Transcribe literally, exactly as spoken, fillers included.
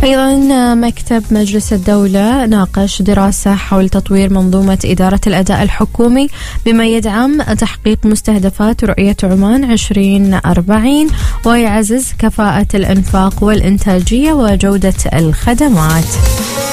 أيضا مكتب مجلس الدولة ناقش دراسة حول تطوير منظومة إدارة الأداء الحكومي بما يدعم تحقيق مستهدفات رؤية عمان عشرين أربعين ويعزز كفاءة الإنفاق والإنتاجية وجودة الخدمات.